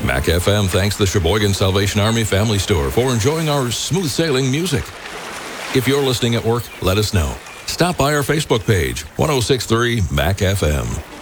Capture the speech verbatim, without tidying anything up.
Mac F M thanks the Sheboygan Salvation Army Family Store for enjoying our smooth sailing music. If you're listening at work, let us know. Stop by our Facebook page, ten sixty-three Mac F M.